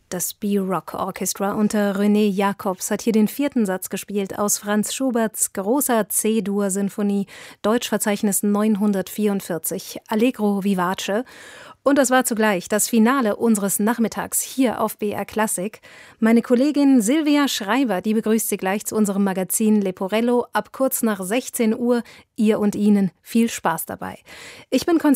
Das B-Rock Orchestra unter René Jacobs hat hier den 4. Satz gespielt aus Franz Schuberts großer C-Dur-Sinfonie, Deutschverzeichnis 944, Allegro vivace. Und das war zugleich das Finale unseres Nachmittags hier auf BR Klassik. Meine Kollegin Silvia Schreiber, die begrüßt Sie gleich zu unserem Magazin Leporello ab kurz nach 16 Uhr. Ihr und Ihnen viel Spaß dabei. Ich bin